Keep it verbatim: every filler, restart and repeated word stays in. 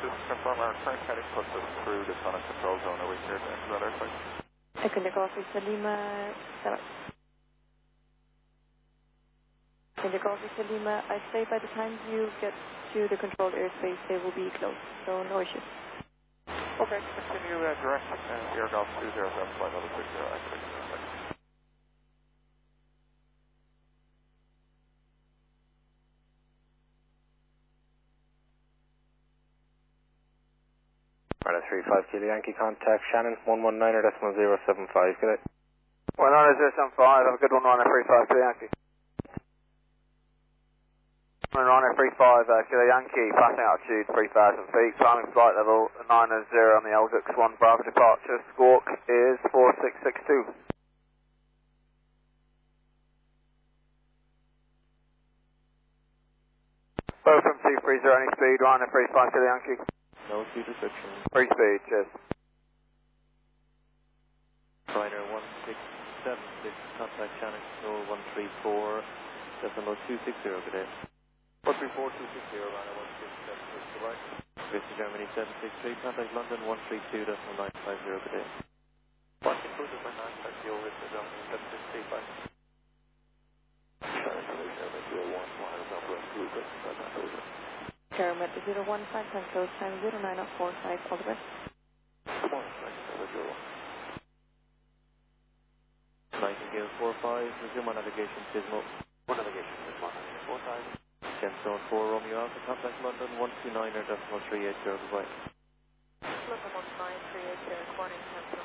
just to confirm our current heading puts us through the sonic control zone. Are we clear to enter that airspace? Echo Golf Victor Lima, seven. Echo Golf Victor Lima, I'd say by the time you get to the controlled airspace, they will be closed, so no issues. Okay, continue uh, direct uh, Air Golf two zero seven flight level six zero, activate. Runner three five Kilo Yankee, contact Shannon, one one nine decimal zero seven five, good day. one nine zero seven five, have a good one, Runner three five Kilo Yankee. Runner three five uh, Kilo Yankee, passing altitude three thousand feet, climbing flight level nine zero on the L D X one Bravo departure, squawk is four six six two. Both from two three zero, any speed, Runner three five Kilo Yankee. No speed restriction. Free speed, cheers. Ryder one six seven six, contact Shannon Control one three four, decimal two six zero, good day. one three four two six zero, Ryder one six seven six, goodbye. Vista Germany seven six three, contact London one three two, decimal nine five zero, good day. One included by nine five zero, Vista Germany seven six three, bye. Shannon Control zero one, Ryder Southwest two, Vista Germany. Pyramid zero one five, time close time zero nine four five, all the best. Good morning, Nightingale zero one. Nightingale four five, resume on navigation, Dismal. One navigation, Dismal, four five. Gemstone four, Romeo Alpha, contact London one two nine, decimal three eight zero, goodbye. London one two nine three eight zero, good morning,